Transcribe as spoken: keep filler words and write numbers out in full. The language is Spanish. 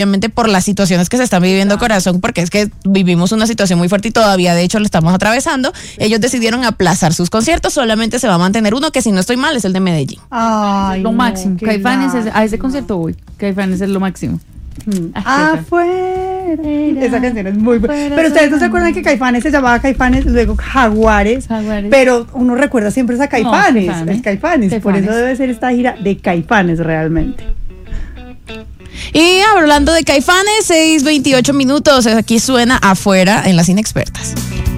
obviamente por las situaciones que se están viviendo, corazón, porque es que vivimos una situación muy fuerte y todavía de hecho lo estamos atravesando. Ellos decidieron aplazar sus conciertos, solamente se va a mantener uno, que si no estoy mal es el de Medellín. Ay, lo no, máximo. qué Caifanes, es, lástima. a ese concierto voy. Caifanes es lo máximo. Mm. Ah, Afuera. Era, Esa canción es muy buena. fuera, Pero ustedes no se fuera. acuerdan que Caifanes se llamaba Caifanes, luego Jaguares. Jaguares. Pero uno recuerda siempre es a Caifanes. No, Caifanes. Es Caifanes. Por Caifanes. eso debe ser esta gira de Caifanes realmente. Y hablando de Caifanes, seis veintiocho minutos, aquí suena Afuera en Las Inexpertas.